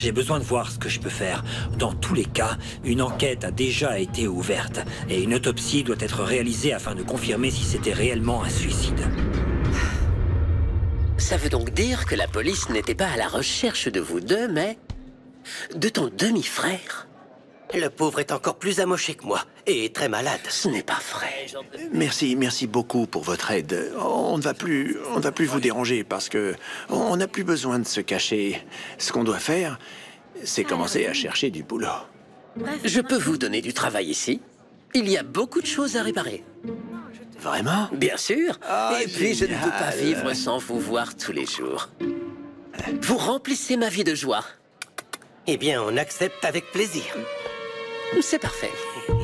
J'ai besoin de voir ce que je peux faire. Dans tous les cas, une enquête a déjà été ouverte et une autopsie doit être réalisée afin de confirmer si c'était réellement un suicide. Ça veut donc dire que la police n'était pas à la recherche de vous deux, mais de ton demi-frère. Le pauvre est encore plus amoché que moi et très malade. Ce n'est pas vrai. Merci beaucoup pour votre aide. On ne va plus vous déranger parce que on n'a plus besoin de se cacher. Ce qu'on doit faire, c'est commencer à chercher du boulot. Je peux vous donner du travail ici. Il y a beaucoup de choses à réparer. Vraiment? Bien sûr. Ah, et puis, je ne peux pas génial. vivre sans vous voir tous les jours. Vous remplissez ma vie de joie. Eh bien, on accepte avec plaisir. C'est parfait.